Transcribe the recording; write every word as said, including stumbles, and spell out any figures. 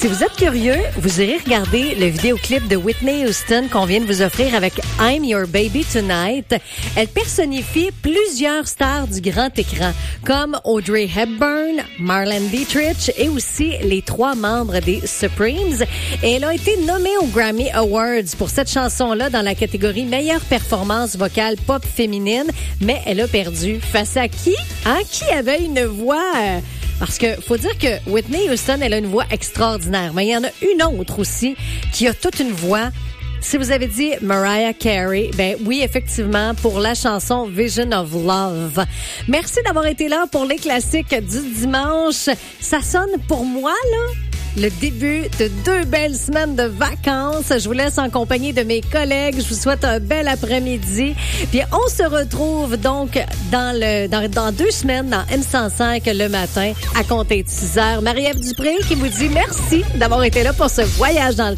Si vous êtes curieux, vous irez regarder le vidéoclip de Whitney Houston qu'on vient de vous offrir avec I'm Your Baby Tonight. Elle personnifie plusieurs stars du grand écran, comme Audrey Hepburn, Marlene Dietrich et aussi les trois membres des Supremes. Et elle a été nommée aux Grammy Awards pour cette chanson-là dans la catégorie meilleure performance vocale pop féminine, mais elle a perdu. Face à qui? Hein? Qui avait une voix... Euh, Parce que faut dire que Whitney Houston, elle a une voix extraordinaire. Mais il y en a une autre aussi qui a toute une voix. Si vous avez dit Mariah Carey, ben oui, effectivement, pour la chanson Vision of Love. Merci d'avoir été là pour les classiques du dimanche. Ça sonne pour moi, là, le début de deux belles semaines de vacances. Je vous laisse en compagnie de mes collègues. Je vous souhaite un bel après-midi. Puis on se retrouve donc dans le dans, dans deux semaines dans M cent cinq le matin à compter de six heures. Marie-Ève Dupré qui vous dit merci d'avoir été là pour ce voyage dans le